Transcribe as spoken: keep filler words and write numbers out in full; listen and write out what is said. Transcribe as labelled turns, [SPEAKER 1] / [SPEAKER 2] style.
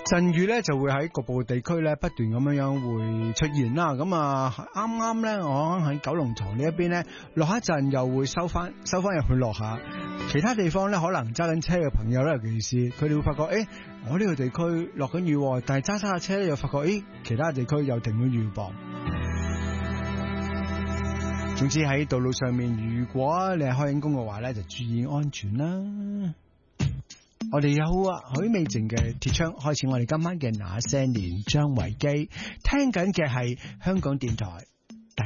[SPEAKER 1] 陣雨咧就會喺局部地區咧不斷咁樣樣會出現啦。咁啊，啱啱咧我喺九龍塘呢一邊咧落一陣又會收翻收翻入去落下，其他地方咧可能揸緊車嘅朋友咧，尤其是佢哋會發覺，誒、欸，我呢個地區落緊雨，但係揸揸下車咧又發覺，誒、欸，其他地區又停咗雨噃。總之喺道路上面，如果你係開緊工嘅話咧，就注意安全啦。我哋有啊許美靜嘅鐵窗開始我哋今晚嘅那些年，張維基聽緊嘅係香港電台